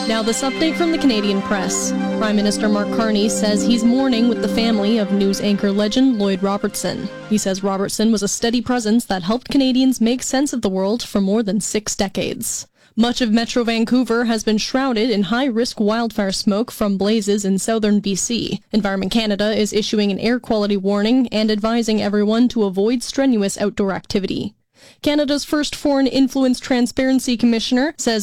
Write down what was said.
Now this update from the Canadian press. Prime Minister Mark Carney says he's mourning with the family of news anchor legend Lloyd Robertson. He says Robertson was a steady presence that helped Canadians make sense of the world for more than 6 decades. Much of Metro Vancouver has been shrouded in high-risk wildfire smoke from blazes in southern BC. Environment Canada is issuing an air quality warning and advising everyone to avoid strenuous outdoor activity. Canada's first Foreign Influence Transparency Commissioner says